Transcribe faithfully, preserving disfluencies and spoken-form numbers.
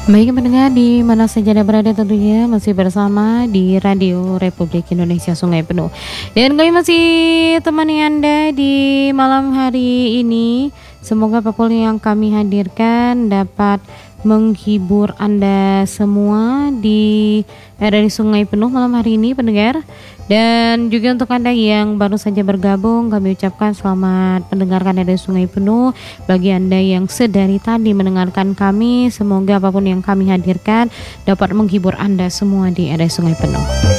Baik pendengar di mana saja Anda berada tentunya masih bersama di Radio Republik Indonesia Sungai Penuh. Dan kami masih temani Anda di malam hari ini. Semoga apapun yang kami hadirkan dapat menghibur Anda semua di R R I Sungai Penuh malam hari ini pendengar. Dan juga untuk Anda yang baru saja bergabung, kami ucapkan selamat mendengarkan R R I Sungai Penuh. Bagi Anda yang sedari tadi mendengarkan kami, semoga apapun yang kami hadirkan dapat menghibur Anda semua di R R I Sungai Penuh.